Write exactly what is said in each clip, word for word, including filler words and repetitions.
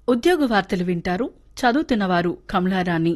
ఉద్యోగ వార్తలు వింటారు. చదువుతున్నవారు Kamala Rani.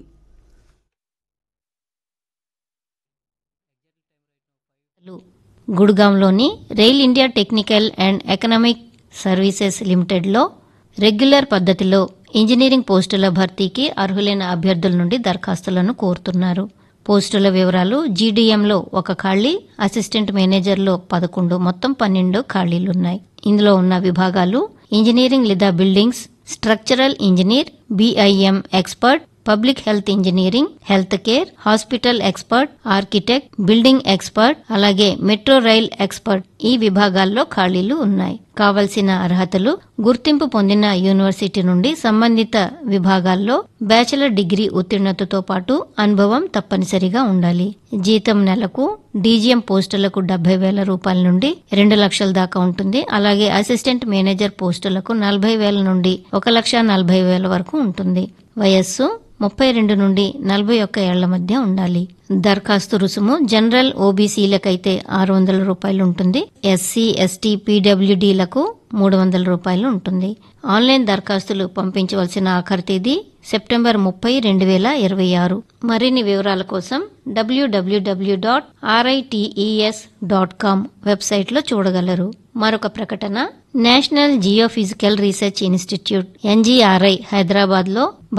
గుడ్గాంలోని rail India technical and economic services లిమిటెడ్లో regular పద్ధతిలో ఇంజనీరింగ్ పోస్టుల భర్తీకి అర్హులైన అభ్యర్థుల నుండి దరఖాస్తులను కోరుతున్నారు. పోస్టుల వివరాలు: జీడీఎంలో ఒక ఖాళీ, అసిస్టెంట్ మేనేజర్లో పదకొండు, మొత్తం పన్నెండు ఖాళీలున్నాయి. ఇందులో ఉన్న విభాగాలు: ఇంజనీరింగ్ లేదా buildings, structural engineer, BIM expert, public health engineering, health care, hospital expert, architect, building expert, అలాగే మెట్రో రైల్ ఎక్స్పర్ట్ ఈ విభాగాల్లో ఖాళీలు ఉన్నాయి. కావలసిన అర్హతలు: గుర్తింపు పొందిన యూనివర్సిటీ నుండి సంబంధిత విభాగాల్లో బ్యాచిలర్ డిగ్రీ ఉత్తీర్ణతతో పాటు అనుభవం తప్పనిసరిగా ఉండాలి. జీతం నెలకు డీజీఎం పోస్టులకు డెబ్బై వేల రూపాయల నుండి రెండు లక్షల దాకా ఉంటుంది. అలాగే అసిస్టెంట్ మేనేజర్ పోస్టులకు నలభై వేల నుండి ఒక లక్ష నలభై వేల వరకు ఉంటుంది. వయస్సు ముప్పై రెండు నుండి నలభై ఒక్క ఏళ్ల మధ్య ఉండాలి. దరఖాస్తు రుసుము: జనరల్ ఓబీసీలకైతే ఆరు వందల రూపాయలు ఉంటుంది. ఎస్సీ, ఎస్టీ, పీడబ్ల్యూడీలకు మూడు వందల రూపాయలు ఉంటుంది. ఆన్లైన్ దరఖాస్తులు పంపించవలసిన ఆఖరి తేదీ సెప్టెంబర్ ముప్పై రెండు వేల ఇరవై ఆరు. మరిన్ని వివరాల కోసం డబ్ల్యూడబ్ల్యూడబ్ల్యూ డాట్ ఆర్ఐటీఈఎస్ డాట్ కామ్ వెబ్సైట్లో చూడగలరు. మరొక ప్రకటన: national geophysical research institute NGRI హైదరాబాద్లో